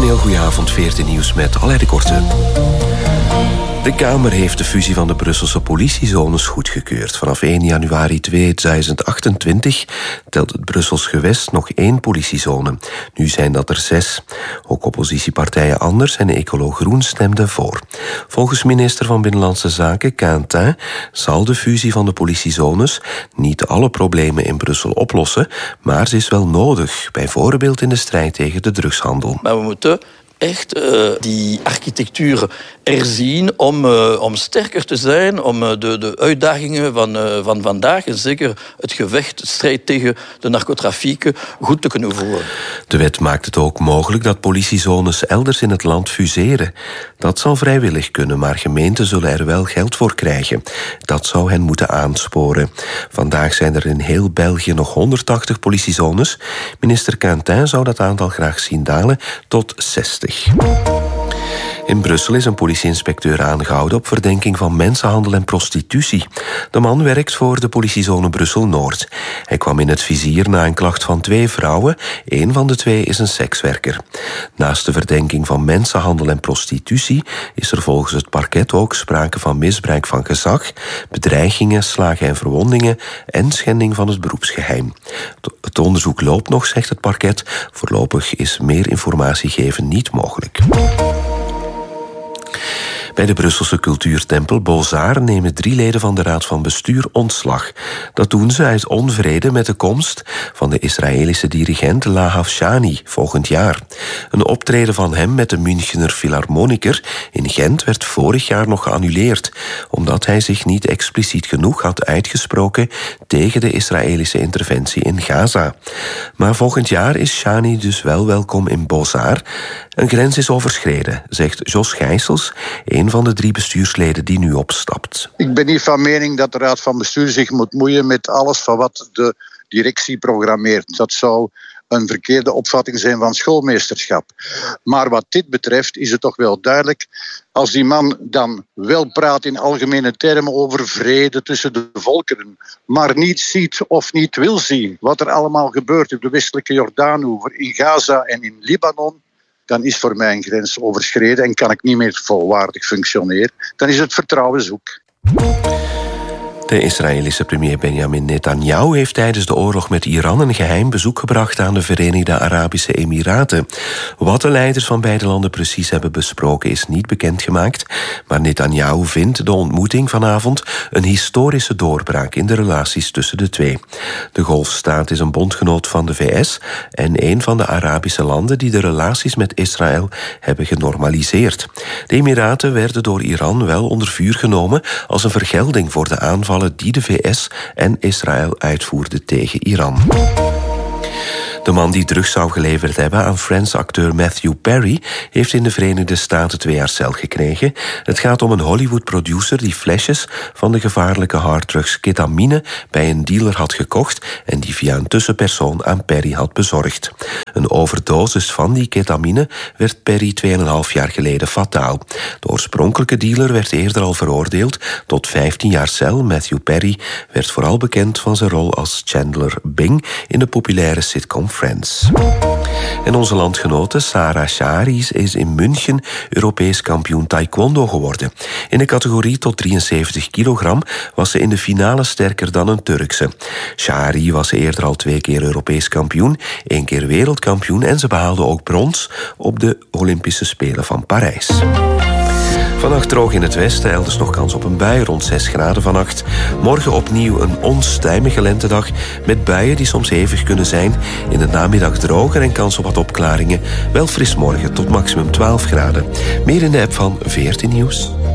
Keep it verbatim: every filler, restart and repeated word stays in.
heel goede avond, veertien nieuws met Alain de Korte. De Kamer heeft de fusie van de Brusselse politiezones goedgekeurd. Vanaf één januari tweeduizend achtentwintig telt het Brussels gewest nog één politiezone. Nu zijn dat er zes. Ook oppositiepartijen Anders en Ecolo Groen stemden voor. Volgens minister van Binnenlandse Zaken, Quentin, zal de fusie van de politiezones niet alle problemen in Brussel oplossen, maar ze is wel nodig, bijvoorbeeld in de strijd tegen de drugshandel. Maar we moeten echt uh, die architectuur erzien om, uh, om sterker te zijn, om uh, de, de uitdagingen van, uh, van vandaag en zeker het gevecht, de strijd tegen de narcotrafieken goed te kunnen voeren. De wet maakt het ook mogelijk dat politiezones elders in het land fuseren. Dat zal vrijwillig kunnen, maar gemeenten zullen er wel geld voor krijgen. Dat zou hen moeten aansporen. Vandaag zijn er in heel België nog honderdtachtig politiezones. Minister Quentin zou dat aantal graag zien dalen tot zestig. In Brussel is een politieinspecteur aangehouden op verdenking van mensenhandel en prostitutie. De man werkt voor de politiezone Brussel-Noord. Hij kwam in het vizier na een klacht van twee vrouwen. Eén van de twee is een sekswerker. Naast de verdenking van mensenhandel en prostitutie is er volgens het parket ook sprake van misbruik van gezag, bedreigingen, slagen en verwondingen en schending van het beroepsgeheim. Het onderzoek loopt nog, zegt het parket. Voorlopig is meer informatie geven niet mogelijk. Bij de Brusselse cultuurtempel Beaux-Arts nemen drie leden van de Raad van Bestuur ontslag. Dat doen ze uit onvrede met de komst van de Israëlische dirigent Lahav Shani volgend jaar. Een optreden van hem met de Münchener Philharmoniker in Gent werd vorig jaar nog geannuleerd, omdat hij zich niet expliciet genoeg had uitgesproken tegen de Israëlische interventie in Gaza. Maar volgend jaar is Shani dus wel welkom in Beaux-Arts. Een grens is overschreden, zegt Jos Gijsels, een van de drie bestuursleden die nu opstapt. Ik ben niet van mening dat de Raad van Bestuur zich moet moeien met alles van wat de directie programmeert. Dat zou een verkeerde opvatting zijn van schoolmeesterschap. Maar wat dit betreft is het toch wel duidelijk, als die man dan wel praat in algemene termen over vrede tussen de volkeren, maar niet ziet of niet wil zien wat er allemaal gebeurt op de westelijke Jordaanoever, in Gaza en in Libanon, dan is voor mij een grens overschreden en kan ik niet meer volwaardig functioneren. Dan is het vertrouwen zoek. De Israëlische premier Benjamin Netanyahu heeft tijdens de oorlog met Iran een geheim bezoek gebracht aan de Verenigde Arabische Emiraten. Wat de leiders van beide landen precies hebben besproken is niet bekendgemaakt, maar Netanyahu vindt de ontmoeting vanavond een historische doorbraak in de relaties tussen de twee. De Golfstaat is een bondgenoot van de V S en een van de Arabische landen die de relaties met Israël hebben genormaliseerd. De Emiraten werden door Iran wel onder vuur genomen als een vergelding voor de aanval die de V S en Israël uitvoerden tegen Iran. De man die drugs zou geleverd hebben aan Friends-acteur Matthew Perry heeft in de Verenigde Staten twee jaar cel gekregen. Het gaat om een Hollywood-producer die flesjes van de gevaarlijke harddrugs ketamine bij een dealer had gekocht en die via een tussenpersoon aan Perry had bezorgd. Een overdosis van die ketamine werd Perry tweeënhalf jaar geleden fataal. De oorspronkelijke dealer werd eerder al veroordeeld tot vijftien jaar cel. Matthew Perry werd vooral bekend van zijn rol als Chandler Bing in de populaire sitcom Friends. En onze landgenote Sarah Shahri is in München Europees kampioen taekwondo geworden. In de categorie tot drieënzeventig kilogram was ze in de finale sterker dan een Turkse. Shahri was eerder al twee keer Europees kampioen, één keer wereldkampioen en ze behaalde ook brons op de Olympische Spelen van Parijs. Vannacht droog in het westen, elders nog kans op een bui, rond zes graden vannacht. Morgen opnieuw een onstuimige lentedag met buien die soms hevig kunnen zijn. In de namiddag droger en kans op wat opklaringen. Wel fris morgen tot maximum twaalf graden. Meer in de app van veertien Nieuws.